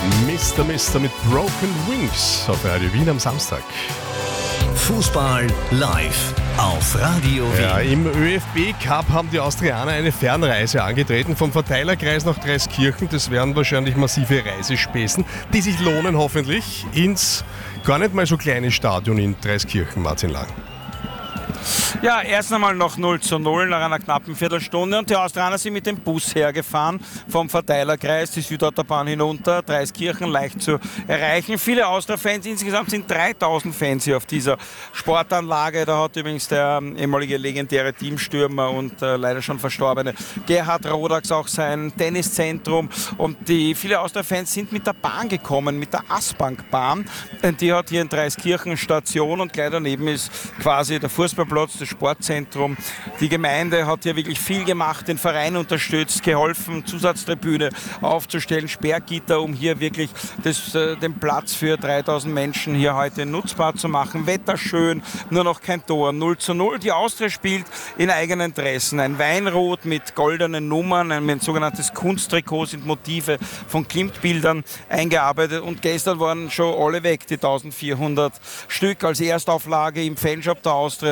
Mister mit Broken Wings auf Radio Wien am Samstag. Fußball live auf Radio Wien. Ja, im ÖFB-Cup haben die Austrianer eine Fernreise angetreten, vom Verteilerkreis nach Dreiskirchen. Das wären wahrscheinlich massive Reisespesen, die sich lohnen hoffentlich, ins gar nicht mal so kleine Stadion in Dreiskirchen, Martin Lang. Ja, erst einmal noch 0:0 nach einer knappen Viertelstunde und die Australier sind mit dem Bus hergefahren vom Verteilerkreis, die Südautobahn hinunter, Dreiskirchen leicht zu erreichen. Viele Austria-Fans, insgesamt sind 3000 Fans hier auf dieser Sportanlage. Da hat übrigens der ehemalige legendäre Teamstürmer und leider schon verstorbene Gerhard Rodax auch sein Tenniszentrum und viele Austria-Fans sind mit der Bahn gekommen, mit der Asbank-Bahn. Die hat hier in Dreiskirchen Station und gleich daneben ist quasi der Fußballplatz, das Sportzentrum. Die Gemeinde hat hier wirklich viel gemacht, den Verein unterstützt, geholfen, Zusatztribüne aufzustellen, Sperrgitter, um hier wirklich den Platz für 3000 Menschen hier heute nutzbar zu machen. Wetter schön, nur noch kein Tor. 0:0. Die Austria spielt in eigenen Dressen. Ein Weinrot mit goldenen Nummern, ein sogenanntes Kunsttrikot, sind Motive von Klimt-Bildern eingearbeitet und gestern waren schon alle weg, die 1400 Stück als Erstauflage im Fanshop der Austria.